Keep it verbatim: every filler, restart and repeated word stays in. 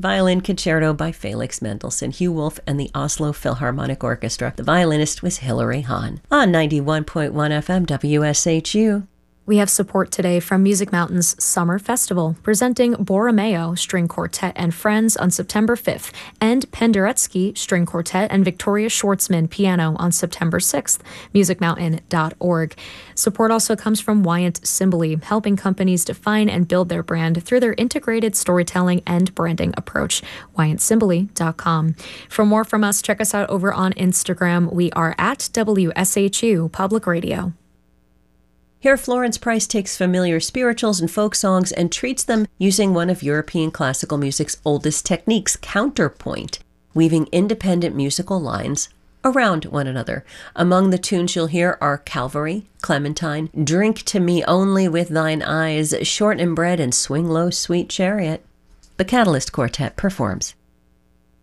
Violin Concerto by Felix Mendelssohn, Hugh Wolf and the Oslo Philharmonic Orchestra. The violinist was Hilary Hahn. On ninety-one point one F M W S H U. We have support today from Music Mountain's Summer Festival, presenting Borromeo String Quartet and Friends on September fifth, and Penderecki String Quartet and Victoria Schwartzman Piano on September sixth, music mountain dot org. Support also comes from Wyant Cimbali, helping companies define and build their brand through their integrated storytelling and branding approach, wyant cimbali dot com. For more from us, check us out over on Instagram. We are at W S H U Public Radio. Here, Florence Price takes familiar spirituals and folk songs and treats them using one of European classical music's oldest techniques, counterpoint, weaving independent musical lines around one another. Among the tunes you'll hear are Calvary, Clementine, Drink to Me Only with Thine Eyes, Shorten Bread, and Swing Low, Sweet Chariot. The Catalyst Quartet performs.